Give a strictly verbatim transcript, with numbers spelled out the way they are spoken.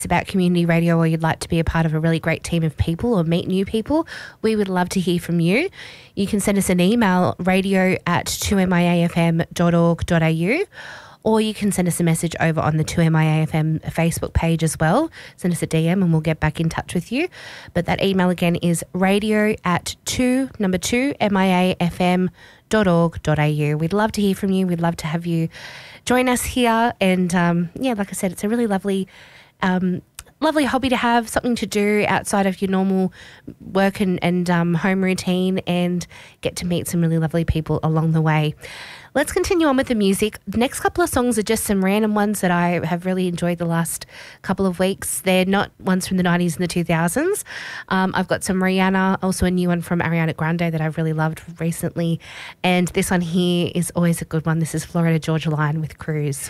it's about community radio, or you'd like to be a part of a really great team of people or meet new people, we would love to hear from you. You can send us an email, radio at two m i a f m dot org dot a u, or you can send us a message over on the two M I A F M Facebook page as well. Send us a D M and we'll get back in touch with you. But that email again is radio at two, number two, M I A F M dot org dot a u. We'd love to hear from you. We'd love to have you join us here. And um, yeah, like I said, it's a really lovely um lovely hobby to have, something to do outside of your normal work and, and um, home routine, and get to meet some really lovely people along the way. Let's continue on with the music. The next couple of songs are just some random ones that I have really enjoyed the last couple of weeks. They're not ones from the nineties and the two thousands. Um, I've got some Rihanna, also a new one from Ariana Grande that I've really loved recently. And this one here is always a good one. This is Florida Georgia Line with Cruise.